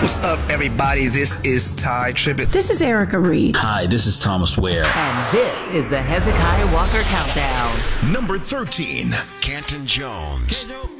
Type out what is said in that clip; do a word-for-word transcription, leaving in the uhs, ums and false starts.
What's up, everybody? This is Ty Tribbett. This is Erica Reed. Hi, this is Thomas Ware. And this is the Hezekiah Walker Countdown. Number thirteen, Canton Jones.